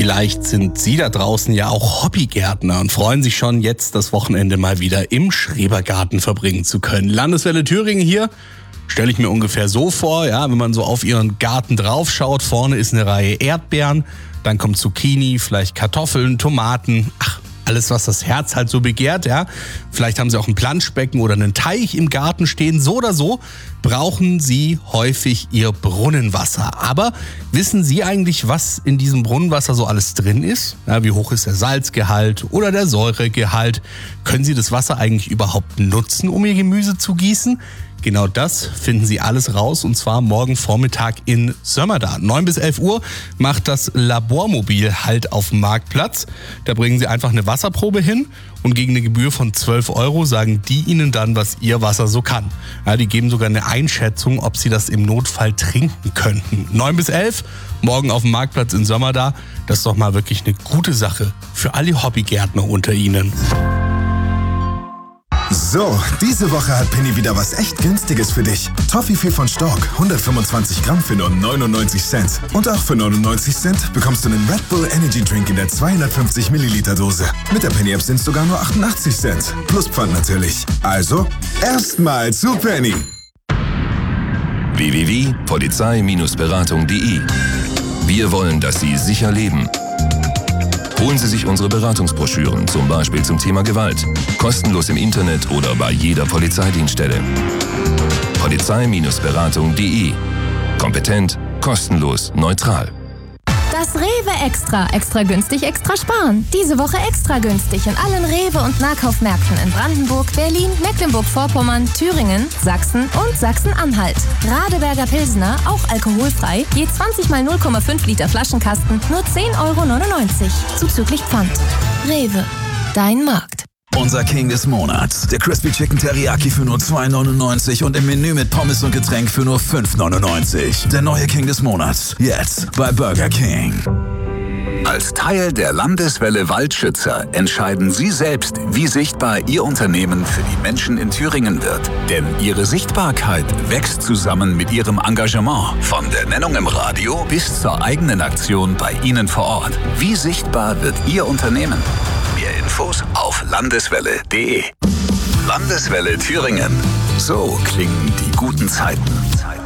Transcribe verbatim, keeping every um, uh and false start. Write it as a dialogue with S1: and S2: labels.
S1: Vielleicht sind Sie da draußen ja auch Hobbygärtner und freuen sich schon, jetzt das Wochenende mal wieder im Schrebergarten verbringen zu können. Landeswelle Thüringen hier stelle ich mir ungefähr so vor, ja, wenn man so auf Ihren Garten draufschaut. Vorne ist eine Reihe Erdbeeren, dann kommt Zucchini, vielleicht Kartoffeln, Tomaten, ach, alles, was das Herz halt so begehrt, ja. Vielleicht haben Sie auch ein Planschbecken oder einen Teich im Garten stehen. So oder so brauchen Sie häufig Ihr Brunnenwasser. Aber wissen Sie eigentlich, was in diesem Brunnenwasser so alles drin ist? Ja, wie hoch ist der Salzgehalt oder der Säuregehalt? Können Sie das Wasser eigentlich überhaupt nutzen, um Ihr Gemüse zu gießen? Genau das finden Sie alles raus, und zwar morgen Vormittag in Sömmerda. neun bis elf Uhr macht das Labormobil Halt auf dem Marktplatz. Da bringen Sie einfach eine Wasserprobe hin und gegen eine Gebühr von zwölf Euro sagen die Ihnen dann, was Ihr Wasser so kann. Ja, die geben sogar eine Einschätzung, ob Sie das im Notfall trinken könnten. neun bis elf, morgen auf dem Marktplatz in Sömmerda. Das ist doch mal wirklich eine gute Sache für alle Hobbygärtner unter Ihnen.
S2: So, diese Woche hat Penny wieder was echt Günstiges für dich. Toffifee von Stork, hundertfünfundzwanzig Gramm für nur neunundneunzig Cent. Und auch für neunundneunzig Cent bekommst du einen Red Bull Energy Drink in der zweihundertfünfzig Milliliter Dose. Mit der Penny App sind es sogar nur achtundachtzig Cent. Plus Pfand natürlich. Also, erstmal zu Penny.
S3: w w w punkt polizei Beratung punkt de. Wir wollen, dass Sie sicher leben. Holen Sie sich unsere Beratungsbroschüren, zum Beispiel zum Thema Gewalt. Kostenlos im Internet oder bei jeder Polizeidienststelle. polizei Beratung punkt de. Kompetent, kostenlos, neutral.
S4: Das Rewe Extra. Extra günstig, extra sparen. Diese Woche extra günstig in allen Rewe- und Nahkaufmärkten in Brandenburg, Berlin, Mecklenburg-Vorpommern, Thüringen, Sachsen und Sachsen-Anhalt. Radeberger Pilsner, auch alkoholfrei, je zwanzig mal null Komma fünf Liter Flaschenkasten, nur zehn Euro neunundneunzig. Zuzüglich Pfand. Rewe. Dein Markt.
S5: Unser King des Monats. Der Crispy Chicken Teriyaki für nur zwei neunundneunzig und im Menü mit Pommes und Getränk für nur fünf neunundneunzig. Der neue King des Monats. Jetzt bei Burger King.
S6: Als Teil der Landeswelle Waldschützer entscheiden Sie selbst, wie sichtbar Ihr Unternehmen für die Menschen in Thüringen wird. Denn Ihre Sichtbarkeit wächst zusammen mit Ihrem Engagement. Von der Nennung im Radio bis zur eigenen Aktion bei Ihnen vor Ort. Wie sichtbar wird Ihr Unternehmen? Mehr Infos auf landeswelle punkt de. Landeswelle Thüringen. So klingen die guten Zeiten.